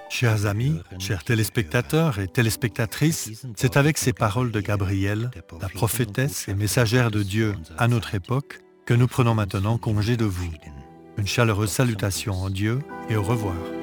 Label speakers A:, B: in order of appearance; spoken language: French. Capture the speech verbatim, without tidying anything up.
A: Chers amis, chers téléspectateurs et téléspectatrices, c'est avec ces paroles de Gabrielle, la prophétesse et messagère de Dieu à notre époque, que nous prenons maintenant congé de vous. Une chaleureuse salutation en Dieu et au revoir.